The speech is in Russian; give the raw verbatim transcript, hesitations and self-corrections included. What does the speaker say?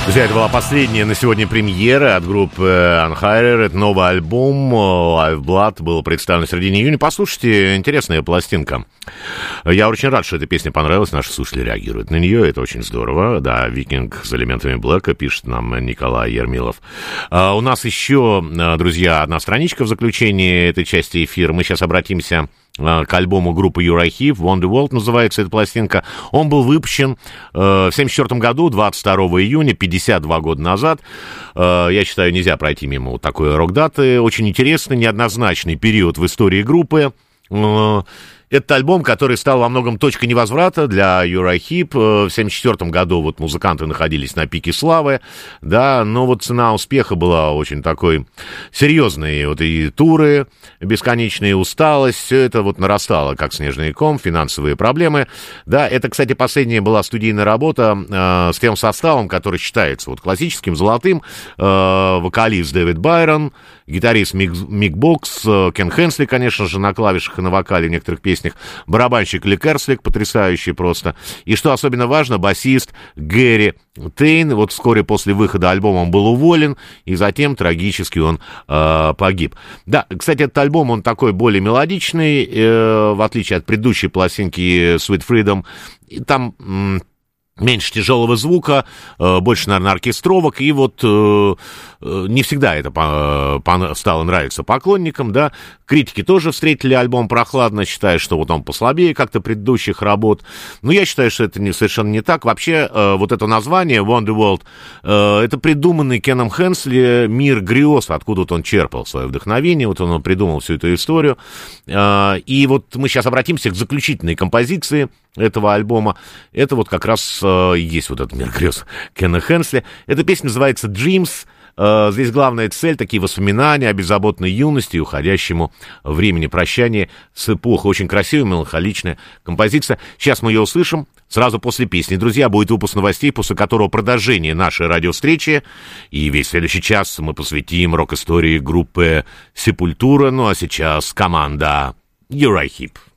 Друзья, это была последняя на сегодня премьера от группы Unhired. Это новый альбом Live Blood был представлен в середине июня. Послушайте, интересная пластинка. Я очень рад, что эта песня понравилась. Наши слушатели реагируют на нее. Это очень здорово. Да, «Викинг» с элементами блэка, пишет нам Николай Ермилов. А у нас еще, друзья, одна страничка в заключении этой части эфира. Мы сейчас обратимся к альбому группы Uriah Heep, Wonderworld называется эта пластинка. Он был выпущен э, в семьдесят четвёртом году, двадцать второго июня, пятьдесят два года назад. Э, я считаю, нельзя пройти мимо вот такой рок-даты. Очень интересный, неоднозначный период в истории группы. Э, Это альбом, который стал во многом точкой невозврата для Uriah Heep. В семьдесят четвёртом году вот музыканты находились на пике славы, да, но вот цена успеха была очень такой серьезной. Вот и туры, бесконечная усталость, все это вот нарастало, как снежный ком, финансовые проблемы. Да, это, кстати, последняя была студийная работа э, с тем составом, который считается вот классическим, золотым. Э, вокалист Дэвид Байрон, гитарист Мик, Мик Бокс, Кен Хенсли, конечно же, на клавишах и на вокале в некоторых песнях, барабанщик Ли Керслик, потрясающий просто. И что особенно важно, басист Гэри Тейн. Вот вскоре после выхода альбома он был уволен, и затем трагически он э, погиб. Да, кстати, этот альбом, он такой более мелодичный, э, в отличие от предыдущей пластинки Sweet Freedom. И там... М- меньше тяжелого звука, больше, наверное, оркестровок, и вот э, не всегда это по, по, стало нравиться поклонникам, да. Критики тоже встретили альбом прохладно, считая, что вот он послабее как-то предыдущих работ. Но я считаю, что это не, совершенно не так. Вообще, э, вот это название Wonderworld, э, это придуманный Кеном Хенсли мир грез, откуда вот он черпал свое вдохновение, вот он придумал всю эту историю. Э, и вот мы сейчас обратимся к заключительной композиции этого альбома. Это вот как раз э, есть вот этот мир грез Кена Хенсли. Эта песня называется «Dreams». Э, здесь главная цель — такие воспоминания о беззаботной юности и уходящему времени прощания с эпохой. Очень красивая, меланхоличная композиция. Сейчас мы ее услышим сразу после песни. Друзья, будет выпуск новостей, после которого продолжение нашей радиовстречи. И весь следующий час мы посвятим рок-истории группы «Сепультура». Ну а сейчас команда Uriah Heep.